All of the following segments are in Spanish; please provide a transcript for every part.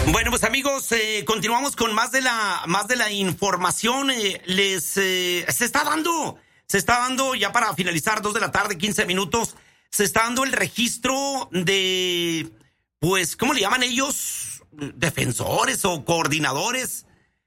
Bueno, pues amigos, continuamos con más de la información. Se está dando ya para finalizar 2:15 p.m. Se está dando el registro de, pues, ¿cómo le llaman ellos? Defensores o coordinadores,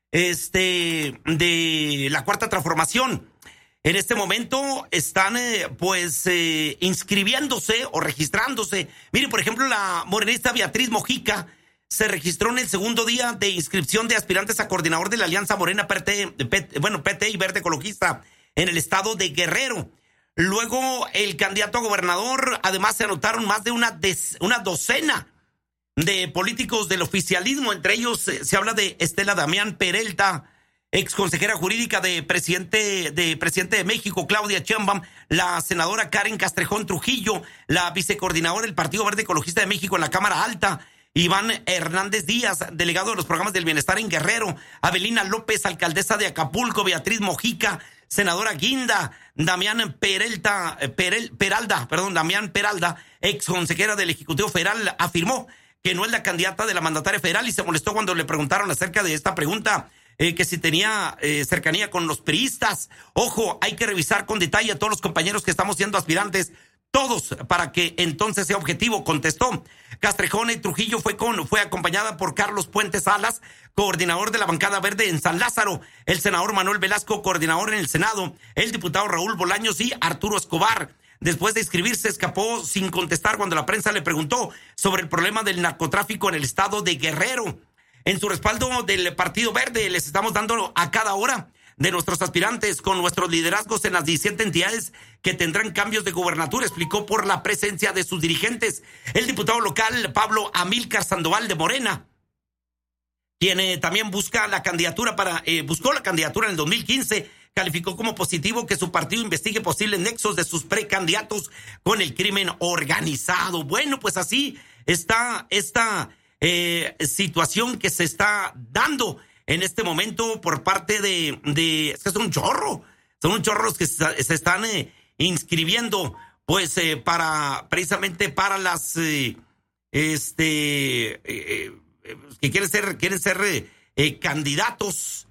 de la Cuarta Transformación. En este momento están, inscribiéndose o registrándose. Miren, por ejemplo, la morenista Beatriz Mojica se registró en el segundo día de inscripción de aspirantes a coordinador de la Alianza Morena PT y Verde Ecologista en el estado de Guerrero. Luego, el candidato a gobernador, además se anotaron más de una docena de políticos del oficialismo. Entre ellos se habla de Estela Damián Peralta, ex consejera jurídica de presidente de México, Claudia Sheinbaum, la senadora Karen Castrejón Trujillo, la vicecoordinadora del Partido Verde Ecologista de México en la Cámara Alta, Iván Hernández Díaz, delegado de los programas del bienestar en Guerrero, Avelina López, alcaldesa de Acapulco, Beatriz Mojica, senadora Guinda, Damián Peralta, ex consejera del Ejecutivo Federal, afirmó que no es la candidata de la mandataria federal y se molestó cuando le preguntaron acerca de esta pregunta, que si tenía cercanía con los priistas. Ojo, hay que revisar con detalle a todos los compañeros que estamos siendo aspirantes, todos, para que entonces sea objetivo, contestó. Castrejón y Trujillo fue acompañada por Carlos Puente Salas, coordinador de la bancada verde en San Lázaro, el senador Manuel Velasco, coordinador en el Senado, el diputado Raúl Bolaños y Arturo Escobar. Después de inscribirse, escapó sin contestar cuando la prensa le preguntó sobre el problema del narcotráfico en el estado de Guerrero. En su respaldo del Partido Verde, les estamos dando a cada hora de nuestros aspirantes con nuestros liderazgos en las 17 entidades que tendrán cambios de gubernatura, explicó por la presencia de sus dirigentes. El diputado local Pablo Amílcar Sandoval de Morena, quien también buscó la candidatura en el 2015, calificó como positivo que su partido investigue posibles nexos de sus precandidatos con el crimen organizado. Bueno, pues así está esta situación que se está dando en este momento por parte de es que son un chorro los que se están inscribiendo, pues precisamente para las que quieren ser candidatos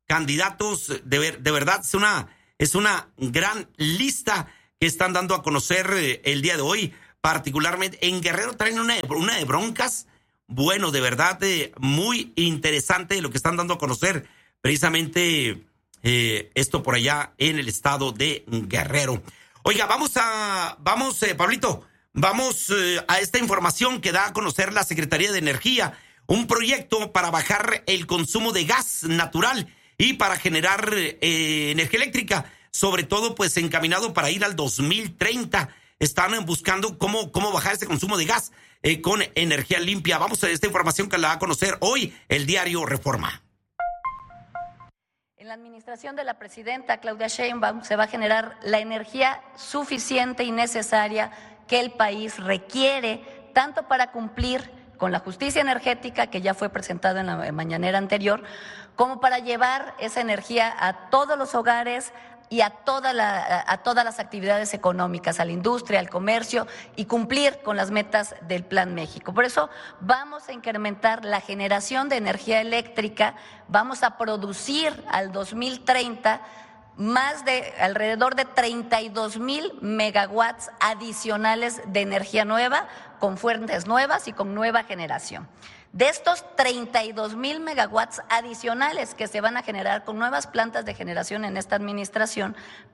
de verdad. Es una gran lista que están dando a conocer el día de hoy, particularmente en Guerrero. Traen una de broncas. Bueno, de verdad, muy interesante lo que están dando a conocer precisamente esto por allá en el estado de Guerrero. Oiga, Pablito, vamos a esta información que da a conocer la Secretaría de Energía, un proyecto para bajar el consumo de gas natural y para generar energía eléctrica, sobre todo pues encaminado para ir al 2030. Están buscando cómo bajar ese consumo de gas con energía limpia. Vamos a esta información que la va a conocer hoy el diario Reforma. En la administración de la presidenta Claudia Sheinbaum se va a generar la energía suficiente y necesaria que el país requiere, tanto para cumplir con la justicia energética que ya fue presentada en la mañanera anterior, como para llevar esa energía a todos los hogares y a todas las actividades económicas, a la industria, al comercio, y cumplir con las metas del Plan México. Por eso vamos a incrementar la generación de energía eléctrica, vamos a producir al 2030 alrededor de 32,000 megawatts adicionales de energía nueva, con fuentes nuevas y con nueva generación. De estos 32,000 megawatts adicionales que se van a generar con nuevas plantas de generación en esta administración,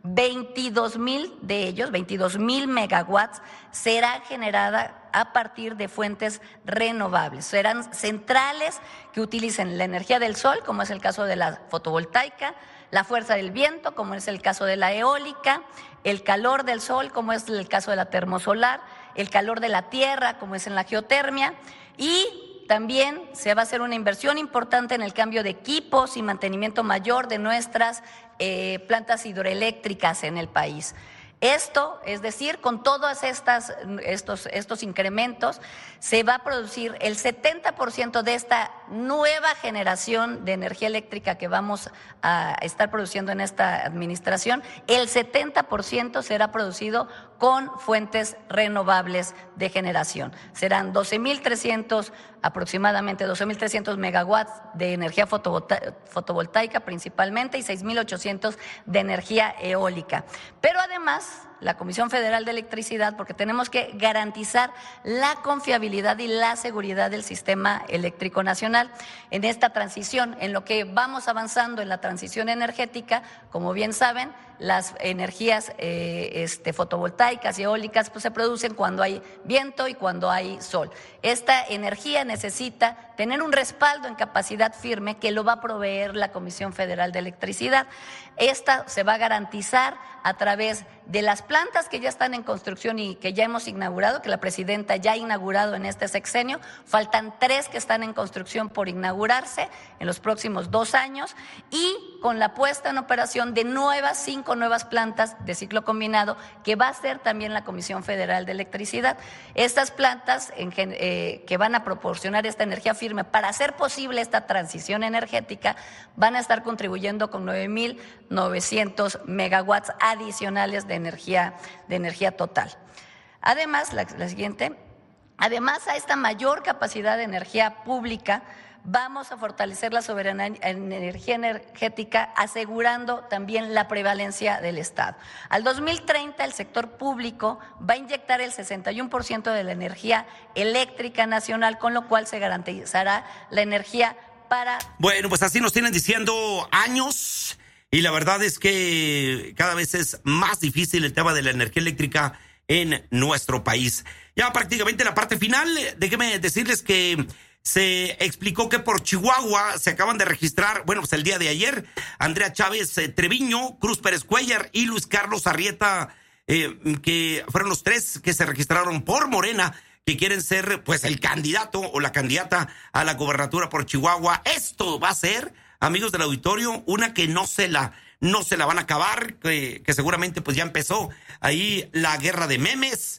22,000 de ellos, 22,000 megawatts, será generada a partir de fuentes renovables. Serán centrales que utilicen la energía del sol, como es el caso de la fotovoltaica, la fuerza del viento, como es el caso de la eólica, el calor del sol, como es el caso de la termosolar, el calor de la tierra, como es en la geotermia, y también se va a hacer una inversión importante en el cambio de equipos y mantenimiento mayor de nuestras plantas hidroeléctricas en el país. Esto, es decir, con todos estos incrementos, se va a producir el 70% de esta nueva generación de energía eléctrica que vamos a estar produciendo en esta administración. El 70% será producido con fuentes renovables de generación. Serán aproximadamente 12.300 megawatts de energía fotovoltaica principalmente y 6.800 de energía eólica. Pero además, la Comisión Federal de Electricidad, porque tenemos que garantizar la confiabilidad y la seguridad del sistema eléctrico nacional en esta transición, en lo que vamos avanzando en la transición energética. Como bien saben, las energías fotovoltaicas y eólicas pues se producen cuando hay viento y cuando hay sol. Esta energía necesita tener un respaldo en capacidad firme que lo va a proveer la Comisión Federal de Electricidad. Esta se va a garantizar a través de las plantas que ya están en construcción y que ya hemos inaugurado, que la presidenta ya ha inaugurado en este sexenio. Faltan 3 que están en construcción por inaugurarse en los próximos 2 años, y con la puesta en operación de 5 nuevas plantas de ciclo combinado que va a hacer también la Comisión Federal de Electricidad. Estas plantas que van a proporcionar esta energía firme para hacer posible esta transición energética van a estar contribuyendo con 9.900 megawatts adicionales de energía total. Además, la siguiente, además a esta mayor capacidad de energía pública, vamos a fortalecer la soberanía en energía energética, asegurando también la prevalencia del Estado. Al 2030, el sector público va a inyectar el 61% de la energía eléctrica nacional, con lo cual se garantizará la energía para... Bueno, pues así nos tienen diciendo años, y la verdad es que cada vez es más difícil el tema de la energía eléctrica en nuestro país. Ya prácticamente la parte final, déjenme decirles que se explicó que por Chihuahua se acaban de registrar, bueno, pues el día de ayer, Andrea Chávez Treviño, Cruz Pérez Cuellar y Luis Carlos Arrieta, que fueron los 3 que se registraron por Morena, que quieren ser pues el candidato o la candidata a la gobernatura por Chihuahua. Esto va a ser, amigos del auditorio, una que no se la van a acabar, que seguramente pues ya empezó ahí la guerra de memes,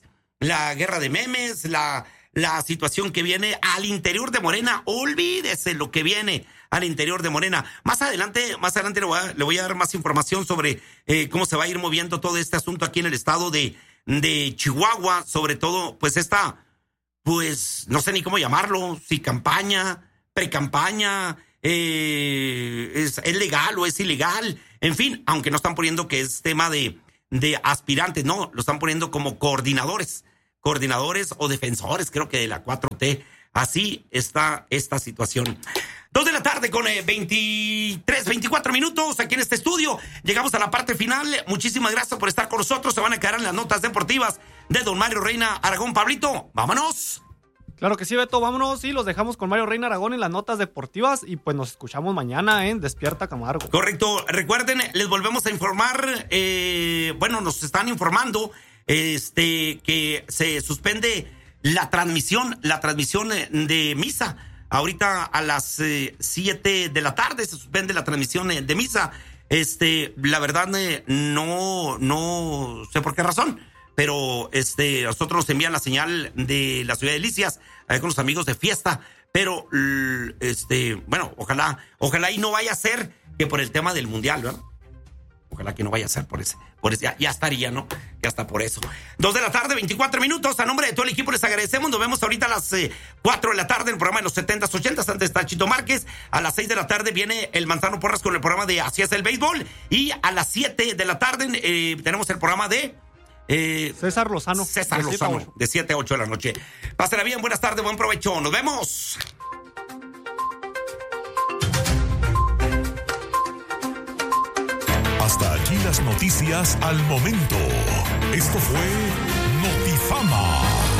la situación que viene al interior de Morena. Olvídese lo que viene al interior de Morena. Más adelante le voy a dar más información sobre cómo se va a ir moviendo todo este asunto aquí en el estado de Chihuahua, sobre todo pues pues no sé ni cómo llamarlo, si campaña, precampaña, es legal o es ilegal, en fin, aunque no están poniendo que es tema de aspirantes, no, lo están poniendo como coordinadores o defensores, creo que de la 4T. Así está esta situación. 2 de la tarde con 24 minutos aquí en este estudio. Llegamos a la parte final. Muchísimas gracias por estar con nosotros. Se van a quedar en las notas deportivas de don Mario Reina Aragón. Pablito, vámonos. Claro que sí, Beto, vámonos y los dejamos con Mario Reina Aragón en las notas deportivas y pues nos escuchamos mañana en Despierta Camargo. Correcto. Recuerden, les volvemos a informar, nos están informando que se suspende la transmisión de misa. Ahorita a las 7 de la tarde se suspende la transmisión de misa. La verdad no sé por qué razón, pero nosotros nos envían la señal de la ciudad de Delicias con los amigos de fiesta, pero ojalá y no vaya a ser que por el tema del mundial, ¿verdad? Ojalá que no vaya a ser por ese ya estaría, ¿no? Ya está por eso. 2 de la tarde, 24 minutos. A nombre de todo el equipo les agradecemos. Nos vemos ahorita a las 4 de la tarde en el programa de los 70s, 80s. Antes está Chito Márquez. A las 6 de la tarde viene el Manzano Porras con el programa de Así es el Béisbol. Y a las 7 de la tarde tenemos el programa de César Lozano. De 7 a 8 de la noche. Pásenla bien, buenas tardes, buen provecho. Nos vemos. Hasta aquí las noticias al momento. Esto fue Notifama.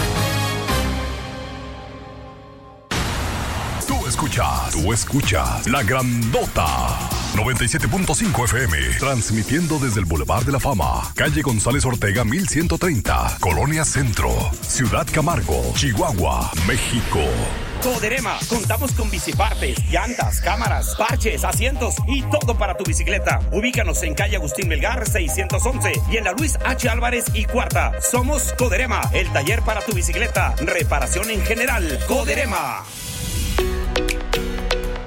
Tú escuchas La Grandota 97.5 FM, transmitiendo desde el Boulevard de la Fama, calle González Ortega 1130, Colonia Centro, Ciudad Camargo, Chihuahua, México. Coderema, contamos con bicipartes, llantas, cámaras, parches, asientos y todo para tu bicicleta. Ubícanos en calle Agustín Melgar 611 y en la Luis H. Álvarez y Cuarta. Somos Coderema, el taller para tu bicicleta. Reparación en general. Coderema.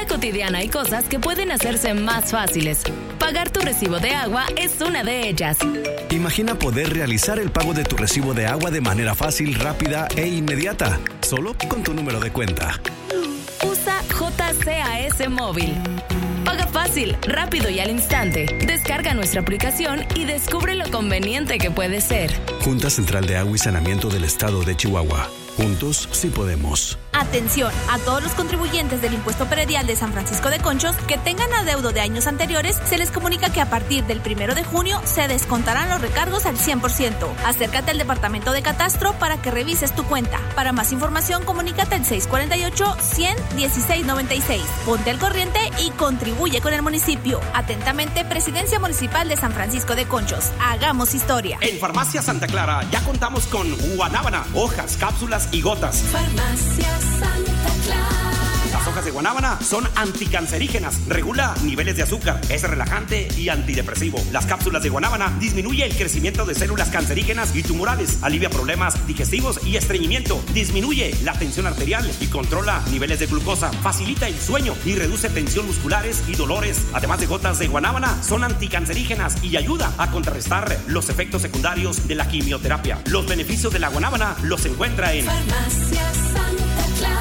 vida cotidiana hay cosas que pueden hacerse más fáciles. Pagar tu recibo de agua es una de ellas. Imagina poder realizar el pago de tu recibo de agua de manera fácil, rápida e inmediata, solo con tu número de cuenta. Usa JCAS Móvil. Paga fácil, rápido y al instante. Descarga nuestra aplicación y descubre lo conveniente que puede ser. Junta Central de Agua y Saneamiento del Estado de Chihuahua. Juntos sí podemos. Atención a todos los contribuyentes del impuesto predial de San Francisco de Conchos que tengan adeudo de años anteriores, se les comunica que a partir del 1 de junio se descontarán los recargos al 100%. Acércate al Departamento de Catastro para que revises tu cuenta. Para más información, comunícate al 648-100-1696. Ponte al corriente y contribuye con el municipio. Atentamente, Presidencia Municipal de San Francisco de Conchos. Hagamos historia. En Farmacia Santa Clara ya contamos con guanábana, hojas, cápsulas y gotas. Farmacia Santa Clara. Las hojas de guanábana son anticancerígenas, regula niveles de azúcar, es relajante y antidepresivo. Las cápsulas de guanábana disminuye el crecimiento de células cancerígenas y tumorales, alivia problemas digestivos y estreñimiento, disminuye la tensión arterial y controla niveles de glucosa, facilita el sueño y reduce tensión musculares y dolores. Además de gotas de guanábana, son anticancerígenas y ayuda a contrarrestar los efectos secundarios de la quimioterapia. Los beneficios de la guanábana los encuentra en Farmacia Santa Clara.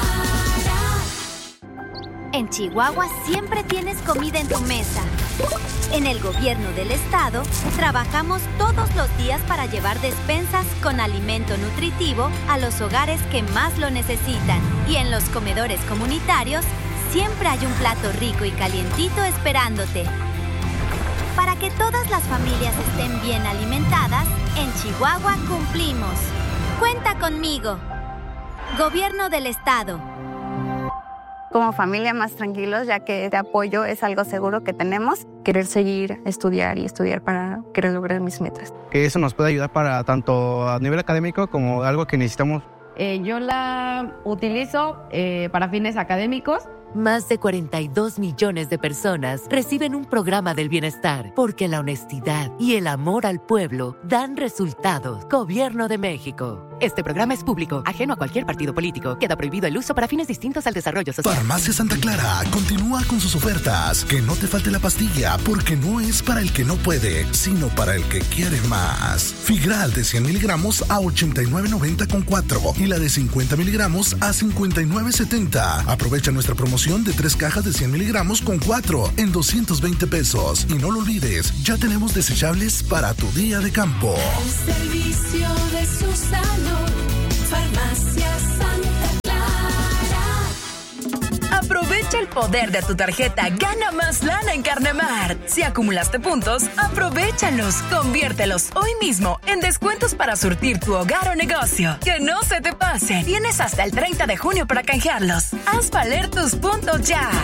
En Chihuahua siempre tienes comida en tu mesa. En el gobierno del estado, trabajamos todos los días para llevar despensas con alimento nutritivo a los hogares que más lo necesitan. Y en los comedores comunitarios, siempre hay un plato rico y calientito esperándote. Para que todas las familias estén bien alimentadas, en Chihuahua cumplimos. Cuenta conmigo. Gobierno del estado. Como familia más tranquilos, ya que este apoyo es algo seguro que tenemos. Querer seguir, estudiar para querer lograr mis metas. Que eso nos puede ayudar para tanto a nivel académico como algo que necesitamos. Yo la utilizo para fines académicos. Más de 42 millones de personas reciben un programa del bienestar porque la honestidad y el amor al pueblo dan resultados. Gobierno de México. Este programa es público, ajeno a cualquier partido político. Queda prohibido el uso para fines distintos al desarrollo social. Farmacia Santa Clara continúa con sus ofertas. Que no te falte la pastilla, porque no es para el que no puede, sino para el que quiere más. Figral de 100 miligramos a $89.90 con 4 y la de 50 miligramos a $59.70. Aprovecha nuestra promoción de 3 cajas de 100 miligramos con 4 en $220. Y no lo olvides, ya tenemos desechables para tu día de campo. El servicio de su salud. Farmacia Santa Clara. Aprovecha el poder de tu tarjeta Gana Más Lana en Carnemart. Si acumulaste puntos, aprovéchalos, conviértelos hoy mismo en descuentos para surtir tu hogar o negocio. Que no se te pase. Tienes hasta el 30 de junio para canjearlos. Haz valer tus puntos ya.